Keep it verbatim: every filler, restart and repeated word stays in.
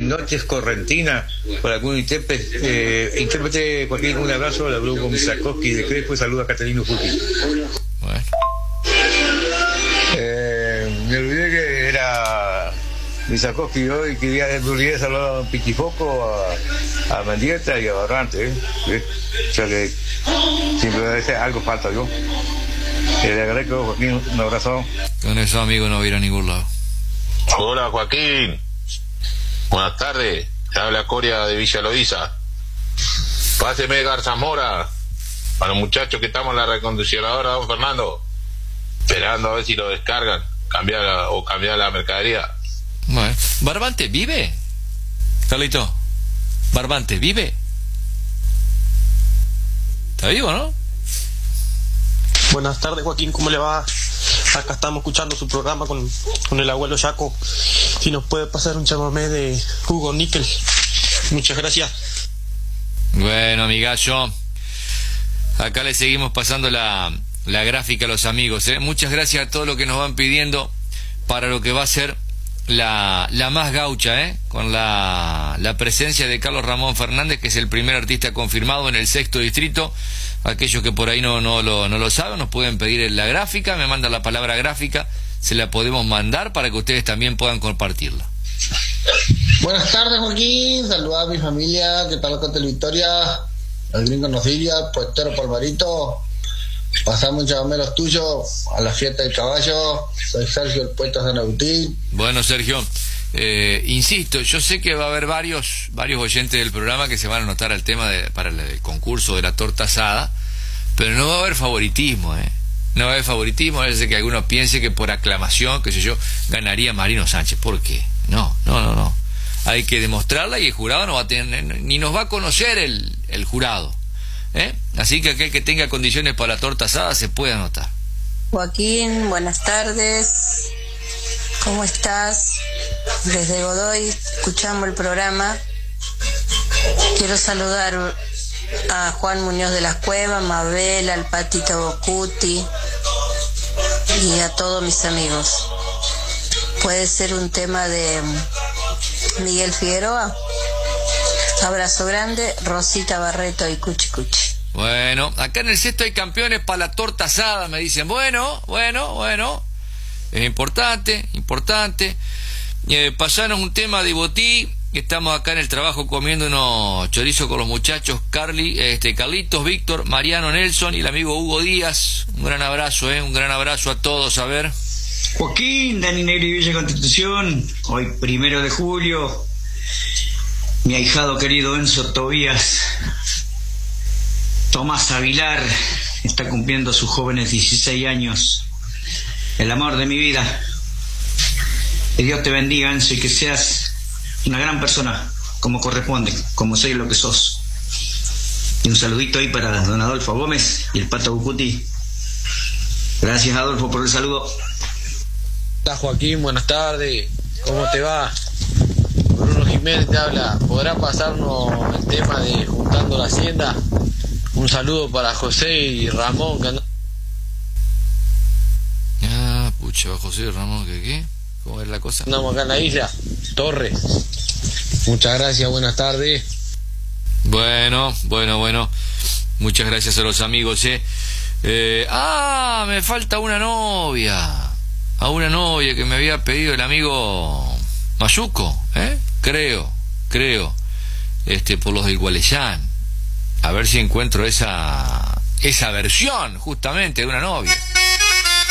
Noches Correntina por algún intérprete. Eh, intérprete Joaquín, un abrazo, la Bruno Misakowski de Crespo y saluda a Catalino Fuki. Bueno. Eh, me olvidé que era Misakowski hoy, quería olvidé saludar a Don Pichifoco, a, a Mendieta y a Barrante, ¿eh? ¿Eh? O sea que siempre algo falta yo. Eh, le agradezco, Joaquín, un abrazo. Con eso, amigo, no voy a ir a ningún lado. Hola, Joaquín. Buenas tardes. Te habla Coria de Villa Loíza. Páseme Garzamora para los muchachos que estamos en la recondicionadora, don Fernando. Esperando a ver si lo descargan, cambiar la, o cambiar la mercadería. Bueno. ¿Barbante vive? Carlito, ¿Barbante vive? ¿Está vivo, no? Buenas tardes, Joaquín, ¿cómo le va? Acá estamos escuchando su programa con, con el abuelo Yaco. Si nos puede pasar un chamamé de Hugo Níquel. Muchas gracias. Bueno, amigallo, acá le seguimos pasando la, la gráfica a los amigos, ¿eh? Muchas gracias a todos los que nos van pidiendo para lo que va a ser la, la más gaucha, ¿eh? Con la, la presencia de Carlos Ramón Fernández, que es el primer artista confirmado en el sexto distrito. Aquellos que por ahí no, no, lo, no lo saben, nos pueden pedir la gráfica, me mandan la palabra gráfica, se la podemos mandar para que ustedes también puedan compartirla. Buenas tardes, Joaquín, saluda a mi familia, ¿qué tal con Victoria? El gringo Nocilia, Puestero Palmarito, pasamos un chamamé los tuyos a la fiesta del caballo. Soy Sergio, el puesto de San Agustín. Bueno, Sergio, eh, insisto, yo sé que va a haber varios varios oyentes del programa que se van a anotar al tema de, para el, el concurso de la torta asada, pero no va a haber favoritismo, ¿eh? No va a haber favoritismo, es decir, que alguno piense que por aclamación, qué sé yo, ganaría Marino Sánchez. ¿Por qué? No, no, no, no. Hay que demostrarla y el jurado no va a tener, ni nos va a conocer el, el jurado, ¿eh? Así que aquel que tenga condiciones para la torta asada se puede anotar. Joaquín, buenas tardes. ¿Cómo estás? Desde Godoy escuchamos el programa. Quiero saludar a Juan Muñoz de las Cuevas, Mabel, al Patito Bocuti y a todos mis amigos. Puede ser un tema de Miguel Figueroa. Abrazo grande, Rosita Barreto y Cuchi Cuchi. Bueno, acá en el sexto hay campeones para la torta asada, me dicen. Bueno, bueno, bueno. Es importante, importante. Eh, pasanos un tema de Botí. Estamos acá en el trabajo comiendo unos chorizos con los muchachos. Carly, este, Carlitos, Víctor, Mariano, Nelson y el amigo Hugo Díaz. Un gran abrazo, eh, un gran abrazo a todos. A ver. Joaquín, Dani Negri, Villa Constitución. Hoy, primero de julio. Mi ahijado querido Enzo Tobías. Tomás Aguilar está cumpliendo sus jóvenes dieciséis años. El amor de mi vida. Que Dios te bendiga, Enzo, y que seas una gran persona, como corresponde, como soy lo que sos. Y un saludito ahí para don Adolfo Gómez y el Pato Bucuti. Gracias, Adolfo, por el saludo. Hola, Joaquín, buenas tardes. ¿Cómo te va? Bruno Jiménez te habla. ¿Podrá pasarnos el tema de Juntando la Hacienda? Un saludo para José y Ramón. Que... Ah, pucha, José y Ramón, ¿qué qué? ¿Cómo es la cosa? Andamos acá en la isla, Torres. Muchas gracias, buenas tardes. Bueno, bueno, bueno. Muchas gracias a los amigos, ¿eh? eh ah, me falta una novia. A una novia que me había pedido el amigo Mayuco, ¿eh? Creo, creo. Este, por los del Gualeyán. A ver si encuentro esa esa versión justamente de una novia.